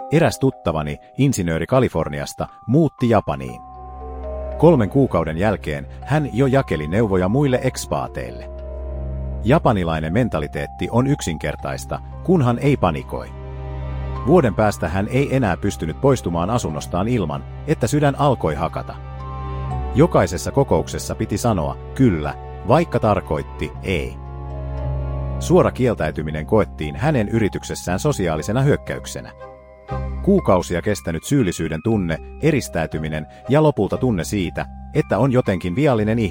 Eräs tuttavani, insinööri Kaliforniasta, muutti Japaniin. 3 kuukauden jälkeen hän jo jakeli neuvoja muille ekspaateille. Japanilainen mentaliteetti on yksinkertaista, kunhan ei panikoi. Vuoden päästä hän ei enää pystynyt poistumaan asunnostaan ilman, että sydän alkoi hakata. Jokaisessa kokouksessa piti sanoa kyllä, vaikka tarkoitti ei. Suora kieltäytyminen koettiin hänen yrityksessään sosiaalisena hyökkäyksenä. Kuukausia kestänyt syyllisyyden tunne, eristäytyminen ja lopulta tunne siitä, että on jotenkin viallinen ihminen.